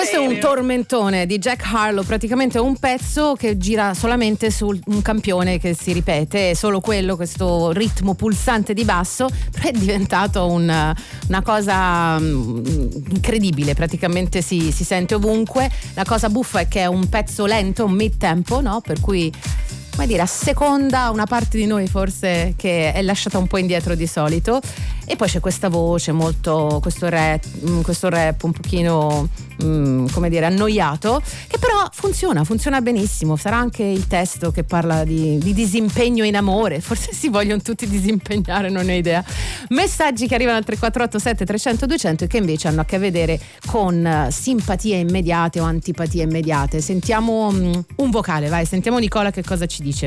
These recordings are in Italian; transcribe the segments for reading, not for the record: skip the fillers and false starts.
Questo è un tormentone di Jack Harlow, praticamente è un pezzo che gira solamente su un campione che si ripete, è solo quello, questo ritmo pulsante di basso, però è diventato una cosa incredibile, praticamente si sente ovunque. La cosa buffa è che è un pezzo lento, un mid-tempo, no? Per cui, come dire, asseconda una parte di noi forse che è lasciata un po' indietro di solito. E poi c'è questa voce molto, questo rap un pochino come dire annoiato, che però funziona benissimo. Sarà anche il testo che parla di disimpegno in amore, forse si vogliono tutti disimpegnare, non ho idea. Messaggi che arrivano al 3487 300 200 e che invece hanno a che vedere con simpatie immediate o antipatie immediate. Sentiamo un vocale, vai, sentiamo Nicola che cosa ci dice.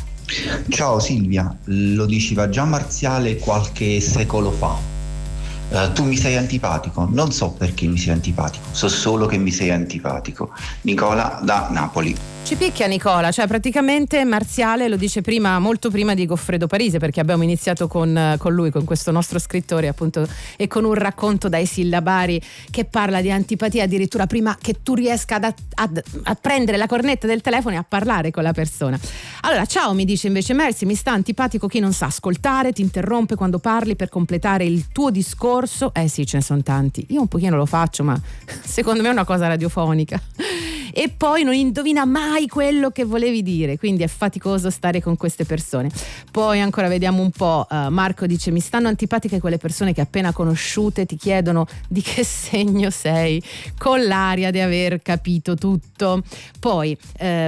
Ciao Silvia, lo diceva già Marziale qualche secolo fa. Tu mi sei antipatico, non so perché mi sei antipatico, so solo che mi sei antipatico. Nicola da Napoli. Ci picchia Nicola, cioè praticamente Marziale lo dice prima, molto prima di Goffredo Parise, perché abbiamo iniziato con lui, con questo nostro scrittore appunto, e con un racconto dai sillabari che parla di antipatia addirittura prima che tu riesca a prendere la cornetta del telefono e a parlare con la persona. Allora, ciao, mi dice invece Mercy, mi sta antipatico chi non sa ascoltare, ti interrompe quando parli per completare il tuo discorso. Sì, ce ne sono tanti, io un pochino lo faccio, ma secondo me è una cosa radiofonica. E poi non indovina mai quello che volevi dire, quindi è faticoso stare con queste persone. Poi ancora vediamo un po', Marco dice mi stanno antipatiche quelle persone che appena conosciute ti chiedono di che segno sei, con l'aria di aver capito tutto. Poi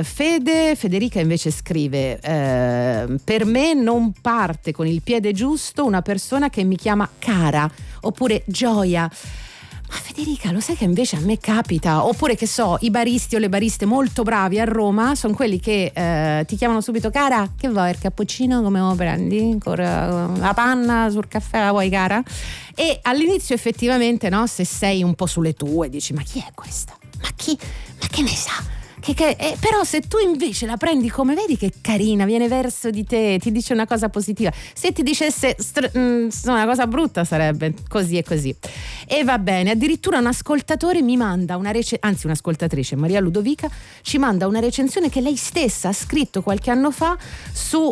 Federica invece scrive per me non parte con il piede giusto una persona che mi chiama cara oppure gioia. Ma Federica, lo sai che invece a me capita? Oppure che so, i baristi o le bariste molto bravi a Roma sono quelli che ti chiamano subito cara, che vuoi, il cappuccino come lo prendi? La panna sul caffè la vuoi cara? E all'inizio effettivamente, no, se sei un po' sulle tue dici ma chi è questa? Ma che ne sa? Però se tu invece la prendi come vedi che carina, viene verso di te, ti dice una cosa positiva, se ti dicesse una cosa brutta sarebbe così e così. E va bene, addirittura un ascoltatore mi manda un'ascoltatrice, Maria Ludovica, ci manda una recensione che lei stessa ha scritto qualche anno fa su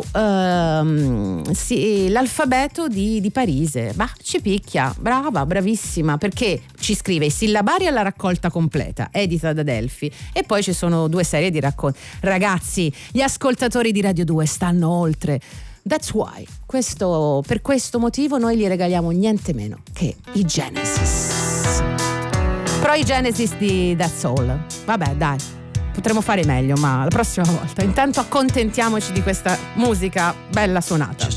l'alfabeto di Parise. Bah, ci picchia, brava, bravissima, perché ci scrive i sillabari alla raccolta completa, edita da Delphi, e poi ci sono 2 serie di racconti. Ragazzi, gli ascoltatori di Radio 2 stanno oltre. That's why. Per questo motivo noi gli regaliamo niente meno che i Genesis. Però i Genesis di That's All. Vabbè, dai, potremmo fare meglio, ma la prossima volta. Intanto accontentiamoci di questa musica bella suonata.